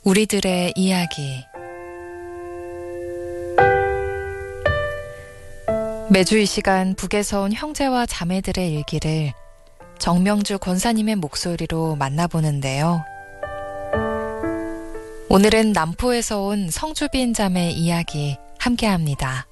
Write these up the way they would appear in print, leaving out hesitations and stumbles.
우리들의 이야기. 매주 이 시간 북에서 온 형제와 자매들의 일기를 정명주 권사님의 목소리로 만나보는데요. 오늘은 남포에서 온 성주빈 자매 이야기 함께합니다.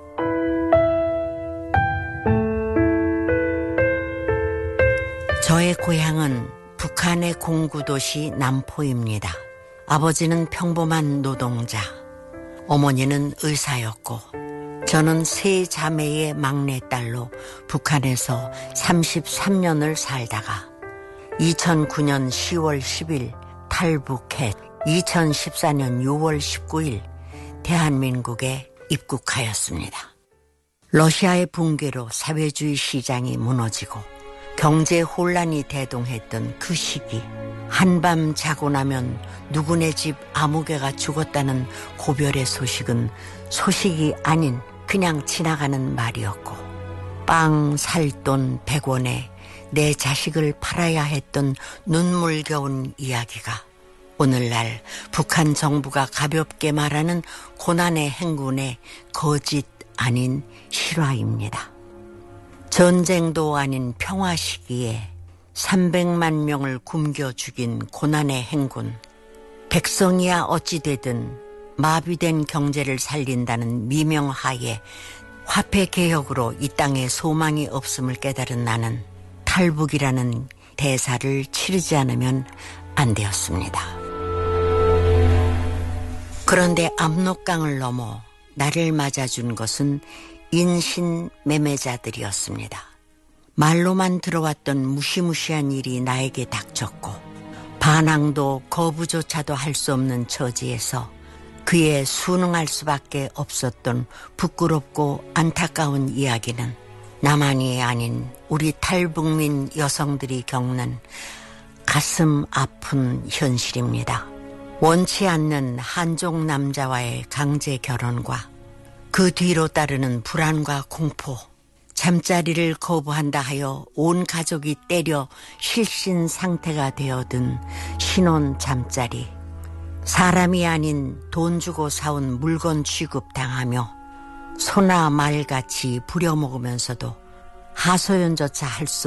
저의 고향은 북한의 공구도시 남포입니다. 아버지는 평범한 노동자, 어머니는 의사였고 저는 세 자매의 막내딸로 북한에서 33년을 살다가 2009년 10월 10일 탈북해 2014년 6월 19일 대한민국에 입국하였습니다. 러시아의 붕괴로 사회주의 시장이 무너지고 경제 혼란이 대동했던 그 시기, 한밤 자고 나면 누구네 집 아무개가 죽었다는 고별의 소식은 소식이 아닌 그냥 지나가는 말이었고, 빵 살 돈 100원에 내 자식을 팔아야 했던 눈물겨운 이야기가 오늘날 북한 정부가 가볍게 말하는 고난의 행군의 거짓 아닌 실화입니다. 전쟁도 아닌 평화 시기에 300만 명을 굶겨 죽인 고난의 행군. 백성이야 어찌되든 마비된 경제를 살린다는 미명하에 화폐 개혁으로 이 땅에 소망이 없음을 깨달은 나는 탈북이라는 대사를 치르지 않으면 안 되었습니다. 그런데 압록강을 넘어 나를 맞아준 것은 인신 매매자들이었습니다. 말로만 들어왔던 무시무시한 일이 나에게 닥쳤고 반항도 거부조차도 할 수 없는 처지에서 그에 순응할 수밖에 없었던 부끄럽고 안타까운 이야기는 나만이 아닌 우리 탈북민 여성들이 겪는 가슴 아픈 현실입니다. 원치 않는 한족 남자와의 강제 결혼과 그 뒤로 따르는 불안과 공포, 잠자리를 거부한다 하여 온 가족이 때려 실신 상태가 되어든 신혼 잠자리, 사람이 아닌 돈 주고 사온 물건 취급당하며 소나 말같이 부려먹으면서도 하소연조차 할 수